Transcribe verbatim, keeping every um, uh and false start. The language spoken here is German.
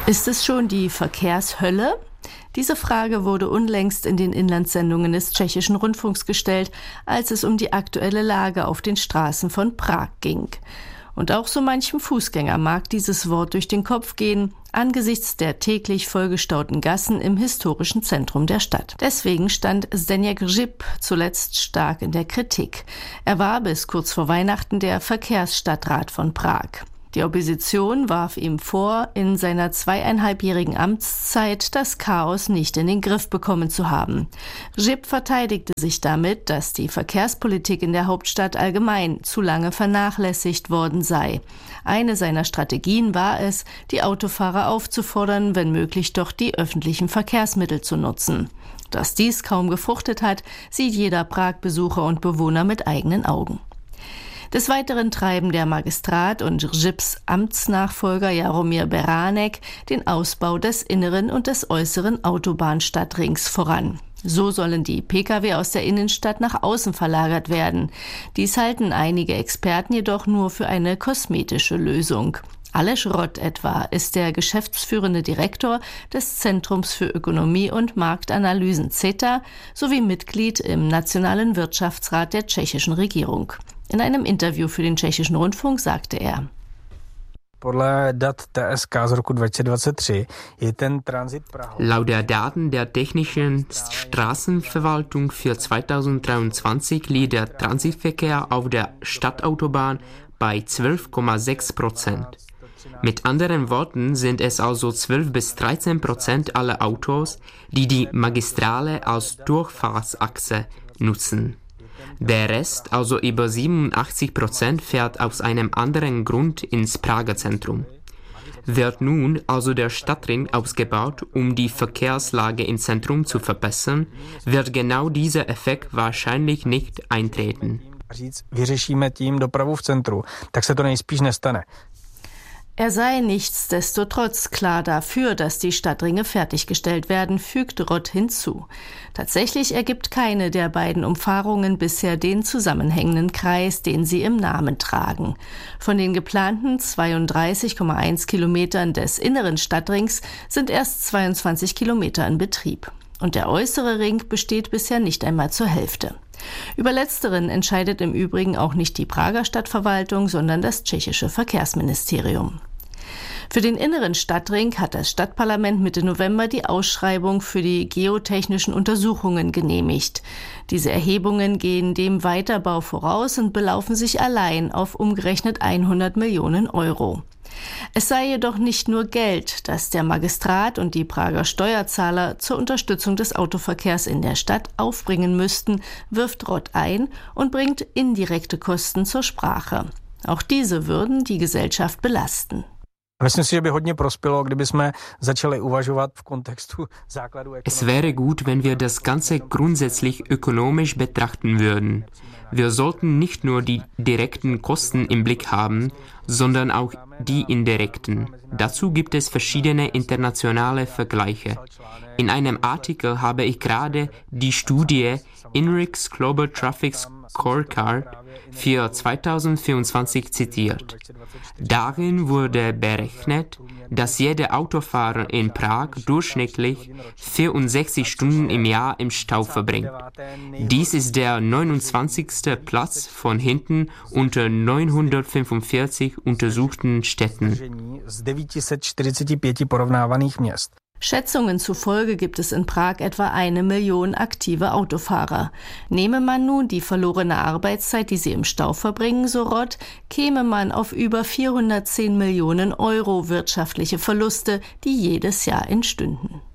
Ist es schon die Verkehrshölle? Diese Frage wurde unlängst in den Inlandssendungen des tschechischen Rundfunks gestellt, als es um die aktuelle Lage auf den Straßen von Prag ging. Und auch so manchem Fußgänger mag dieses Wort durch den Kopf gehen, angesichts der täglich vollgestauten Gassen im historischen Zentrum der Stadt. Deswegen stand Zdeněk Hřib zuletzt stark in der Kritik. Er war bis kurz vor Weihnachten der Verkehrsstadtrat von Prag. Die Opposition warf ihm vor, in seiner zweieinhalbjährigen Amtszeit das Chaos nicht in den Griff bekommen zu haben. Hřib verteidigte sich damit, dass die Verkehrspolitik in der Hauptstadt allgemein zu lange vernachlässigt worden sei. Eine seiner Strategien war es, die Autofahrer aufzufordern, wenn möglich doch die öffentlichen Verkehrsmittel zu nutzen. Dass dies kaum gefruchtet hat, sieht jeder Prag-Besucher und Bewohner mit eigenen Augen. Des Weiteren treiben der Magistrat und Hřibs Amtsnachfolger Jaromír Beránek den Ausbau des inneren und des äußeren Autobahnstadtrings voran. So sollen die Pkw aus der Innenstadt nach außen verlagert werden. Dies halten einige Experten jedoch nur für eine kosmetische Lösung. Aleš Rott etwa ist der geschäftsführende Direktor des Zentrums für Ökonomie und Marktanalysen C E T A sowie Mitglied im Nationalen Wirtschaftsrat der tschechischen Regierung. In einem Interview für den tschechischen Rundfunk sagte er: Laut der Daten der technischen Straßenverwaltung für zweitausenddreiundzwanzig liegt der Transitverkehr auf der Stadtautobahn bei zwölf Komma sechs Prozent. Mit anderen Worten sind es also zwölf bis dreizehn Prozent aller Autos, die die Magistrale als Durchfahrtsachse nutzen. Der Rest, also über siebenundachtzig Prozent, fährt aus einem anderen Grund ins Prager Zentrum. Wird nun also der Stadtring ausgebaut, um die Verkehrslage im Zentrum zu verbessern, wird genau dieser Effekt wahrscheinlich nicht eintreten. Er sei nichtsdestotrotz klar dafür, dass die Stadtringe fertiggestellt werden, fügt Rott hinzu. Tatsächlich ergibt keine der beiden Umfahrungen bisher den zusammenhängenden Kreis, den sie im Namen tragen. Von den geplanten zweiunddreißig Komma eins Kilometern des inneren Stadtrings sind erst zweiundzwanzig Kilometer in Betrieb. Und der äußere Ring besteht bisher nicht einmal zur Hälfte. Über letzteren entscheidet im Übrigen auch nicht die Prager Stadtverwaltung, sondern das tschechische Verkehrsministerium. Für den inneren Stadtring hat das Stadtparlament Mitte November die Ausschreibung für die geotechnischen Untersuchungen genehmigt. Diese Erhebungen gehen dem Weiterbau voraus und belaufen sich allein auf umgerechnet hundert Millionen Euro. Es sei jedoch nicht nur Geld, das der Magistrat und die Prager Steuerzahler zur Unterstützung des Autoverkehrs in der Stadt aufbringen müssten, wirft Rott ein und bringt indirekte Kosten zur Sprache. Auch diese würden die Gesellschaft belasten. Es wäre gut, wenn wir das Ganze grundsätzlich ökonomisch betrachten würden. Wir sollten nicht nur die direkten Kosten im Blick haben, sondern auch die indirekten. Dazu gibt es verschiedene internationale Vergleiche. In einem Artikel habe ich gerade die Studie INRIX Global Traffic Scorecard für zweitausendvierundzwanzig zitiert. Darin wurde berechnet, dass jeder Autofahrer in Prag durchschnittlich vierundsechzig Stunden im Jahr im Stau verbringt. Dies ist der neunundzwanzigste Platz von hinten unter neunhundertfünfundvierzig untersuchten Städten. Schätzungen zufolge gibt es in Prag etwa eine Million aktive Autofahrer. Nehme man nun die verlorene Arbeitszeit, die sie im Stau verbringen, so Rott, käme man auf über vierhundertzehn Millionen Euro wirtschaftliche Verluste, die jedes Jahr entstünden.